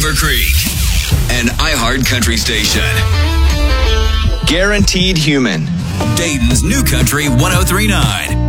Beaver Creek, an iHeart country station. Guaranteed Human. Dayton's New Country 103.9.